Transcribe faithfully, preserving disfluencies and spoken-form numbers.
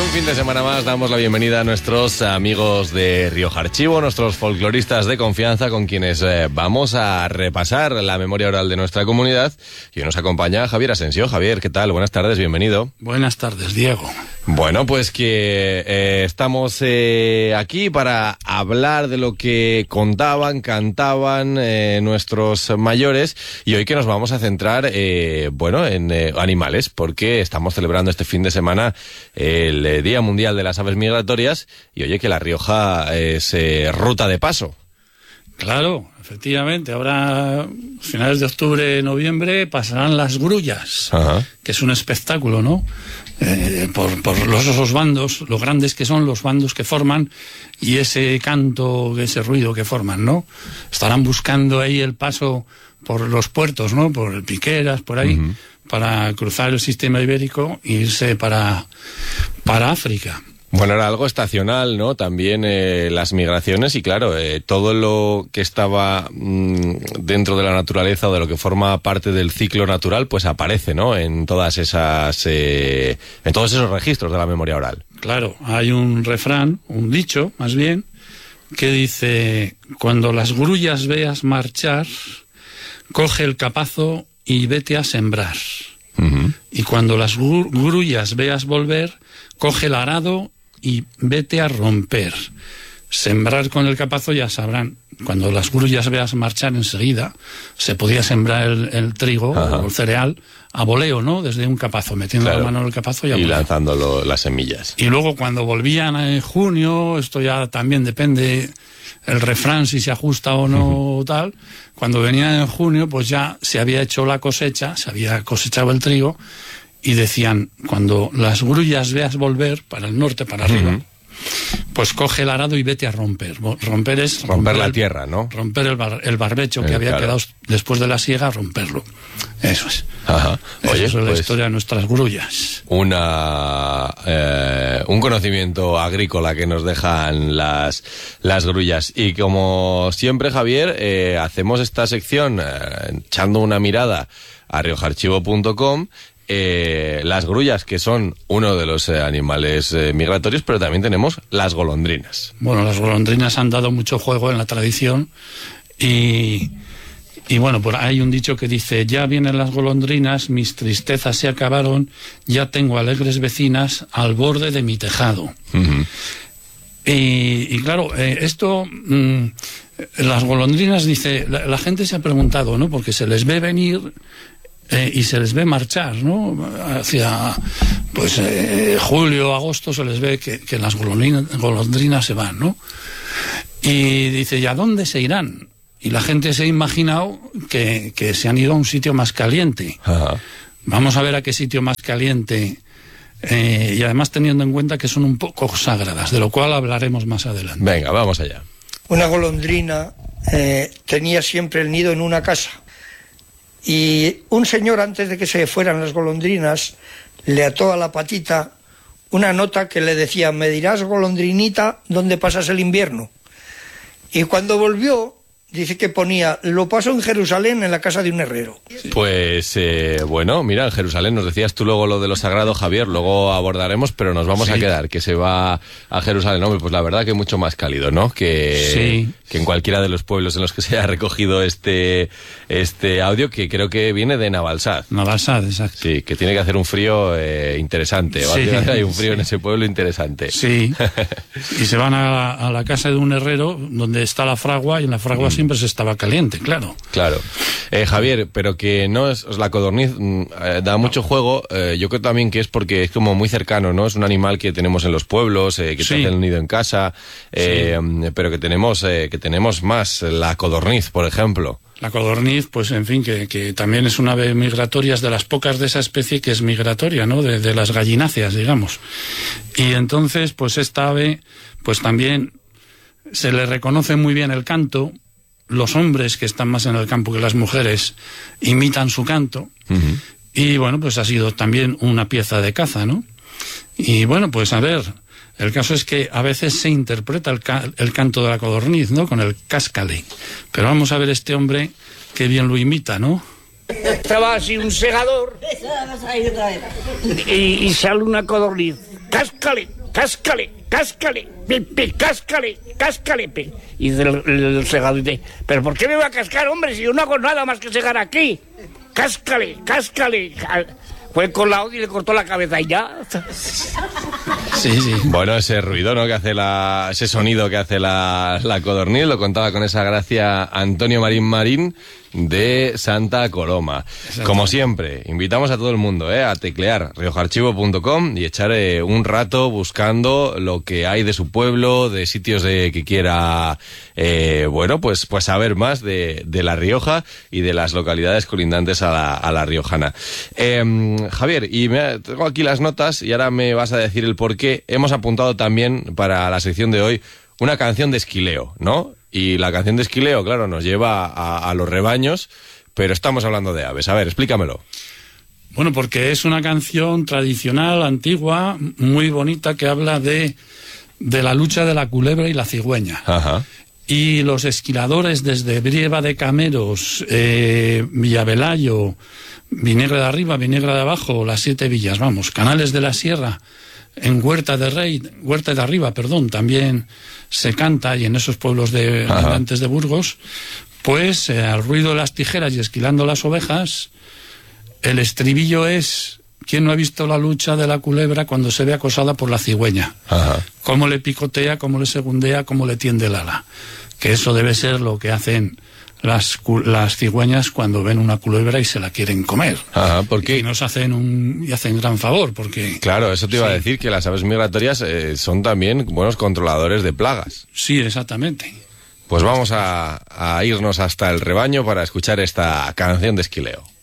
un fin de semana más damos la bienvenida a nuestros amigos de Rioja Archivo, nuestros folcloristas de confianza con quienes eh, vamos a repasar la memoria oral de nuestra comunidad. Y hoy nos acompaña Javier Asensio. Javier, ¿qué tal? Buenas tardes, bienvenido. Buenas tardes, Diego. Bueno, pues que eh, estamos eh, aquí para hablar de lo que contaban, cantaban eh, nuestros mayores, y hoy que nos vamos a centrar, eh, bueno, en eh, animales, porque estamos celebrando este fin de semana el eh, Día Mundial de las Aves Migratorias, y oye que La Rioja es eh, ruta de paso. Claro, efectivamente. Ahora, a finales de octubre, noviembre, pasarán las grullas, Ajá. que es un espectáculo, ¿no? Eh, por, por los, esos bandos, lo grandes que son los bandos que forman y ese canto, ese ruido que forman, ¿no? Estarán buscando ahí el paso por los puertos, ¿no? Por Piqueras, por ahí, uh-huh. para cruzar el sistema ibérico e irse para, para África. Bueno, era algo estacional, ¿no? También eh, las migraciones y, claro, eh, todo lo que estaba mmm, dentro de la naturaleza o de lo que forma parte del ciclo natural, pues aparece, ¿no? En todas esas, eh, en todos esos registros de la memoria oral. Claro, hay un refrán, un dicho, más bien, que dice: cuando las grullas veas marchar, coge el capazo y vete a sembrar. Uh-huh. Y cuando las gru- grullas veas volver, coge el arado y vete a romper. Sembrar con el capazo, ya sabrán, cuando las grullas veas marchar enseguida, se podía sembrar el, el trigo Ajá. o el cereal a voleo, ¿no? Desde un capazo, metiendo claro. la mano en el capazo y a Y voleo. lanzando las semillas. Y luego cuando volvían en junio, esto ya también depende el refrán si se ajusta o no uh-huh. tal, cuando venían en junio, pues ya se había hecho la cosecha, se había cosechado el trigo, y decían, cuando las grullas veas volver, para el norte, para arriba, uh-huh. pues coge el arado y vete a romper. Romper es... Romper, romper la el, tierra, ¿no? Romper el, bar, el barbecho el, que había claro. quedado después de la siega, romperlo. Eso es. Ajá. Oye, Eso es pues, la historia de nuestras grullas. Una, eh, un conocimiento agrícola que nos dejan las, las grullas. Y como siempre, Javier, eh, hacemos esta sección eh, echando una mirada a riojarchivo punto com. Eh, las grullas, que son uno de los eh, animales eh, migratorios, pero también tenemos las golondrinas. Bueno, las golondrinas han dado mucho juego en la tradición y, y bueno, pues hay un dicho que dice: ya vienen las golondrinas, mis tristezas se acabaron, ya tengo alegres vecinas al borde de mi tejado. Uh-huh. Y, y claro, eh, esto, mmm, las golondrinas, dice, la, la gente se ha preguntado, ¿no? Porque se les ve venir... Eh, y se les ve marchar, ¿no? Hacia, pues, eh, julio, agosto, se les ve que, que las golondrinas, golondrinas se van, ¿no? Y dice, ¿y a dónde se irán? Y la gente se ha imaginado que, que se han ido a un sitio más caliente. Ajá. Vamos a ver a qué sitio más caliente, eh, y además teniendo en cuenta que son un poco sagradas, de lo cual hablaremos más adelante. Venga, vamos allá. Una golondrina eh, tenía siempre el nido en una casa. Y un señor, antes de que se fueran las golondrinas, le ató a la patita una nota que le decía: me dirás, golondrinita, dónde pasas el invierno. Y cuando volvió, dice que ponía: lo paso en Jerusalén, en la casa de un herrero. Pues eh, bueno, mira, en Jerusalén nos decías tú luego lo de lo sagrado, Javier, luego abordaremos, pero nos vamos sí. a quedar, que se va a Jerusalén. Hombre, pues la verdad que mucho más cálido, ¿no? Que, sí. que en cualquiera de los pueblos en los que se haya recogido este, este audio, que creo que viene de Navalsad. Navalsad, exacto. Sí, que tiene que hacer un frío eh, interesante. Sí, hay un frío sí. en ese pueblo interesante. Sí, y se van a, a la casa de un herrero donde está la fragua, y en la fragua mm. siempre se estaba caliente, claro. Claro. Eh, Javier, pero que no es la codorniz, eh, da mucho juego, eh, yo creo también que es porque es como muy cercano, ¿no? Es un animal que tenemos en los pueblos, eh, que sí. te hace el nido en casa, eh, sí. pero que tenemos, eh, que tenemos más, la codorniz, por ejemplo. La codorniz, pues en fin, que, que también es una ave migratoria, es de las pocas de esa especie que es migratoria, ¿no? De, de las gallináceas, digamos. Y entonces, pues esta ave, pues también se le reconoce muy bien el canto. Los hombres, que están más en el campo que las mujeres, imitan su canto. Uh-huh. Y bueno, pues ha sido también una pieza de caza, ¿no? Y bueno, pues a ver, el caso es que a veces se interpreta el, ca- el canto de la codorniz, ¿no? Con el cáscale. Pero vamos a ver este hombre que bien lo imita, ¿no? Estaba así un segador y, y sale una codorniz. cáscale, cáscale, cáscale, pi, pi, cáscale, cáscale, pi. Y dice el, el, el segador, dice, ¿pero por qué me va a cascar, hombre, si yo no hago nada más que segar aquí? Cáscale, cáscale. Fue con la Audi y le cortó la cabeza y ya. Sí, sí. Bueno, ese ruido, ¿no? Que hace la, ese sonido que hace la, la codorniz, lo contaba con esa gracia Antonio Marín Marín de Santa Coloma. Como siempre, invitamos a todo el mundo, ¿eh? A teclear rioja archivo punto com y echar eh, un rato buscando lo que hay de su pueblo, de sitios de que quiera, eh, bueno, pues, pues saber más de, de La Rioja y de las localidades colindantes a la, a la riojana. Eh, Javier, y me, tengo aquí las notas y ahora me vas a decir el por qué. Hemos apuntado también para la sección de hoy una canción de esquileo, ¿no? Y la canción de esquileo, claro, nos lleva a, a los rebaños, pero estamos hablando de aves. A ver, explícamelo. Bueno, porque es una canción tradicional, antigua, muy bonita, que habla de, de la lucha de la culebra y la cigüeña. Ajá. Y los esquiladores desde Brieva de Cameros, eh, Villavelayo, Vinegra de arriba, Vinegra de abajo, las siete villas, vamos, Canales de la Sierra, en Huerta de Rey, Huerta de arriba, perdón, también se canta, y en esos pueblos de antes de Burgos, pues eh, al ruido de las tijeras y esquilando las ovejas, el estribillo es: ¿quién no ha visto la lucha de la culebra cuando se ve acosada por la cigüeña? Ajá. Cómo le picotea, cómo le segundea, cómo le tiende el ala. Que eso debe ser lo que hacen las, las cigüeñas cuando ven una culebra y se la quieren comer. Ajá, porque... Y nos hacen un y hacen gran favor, porque... Claro, eso te iba sí. a decir, que las aves migratorias eh, son también buenos controladores de plagas. Sí, exactamente. Pues vamos a, a irnos hasta el rebaño para escuchar esta canción de esquileo.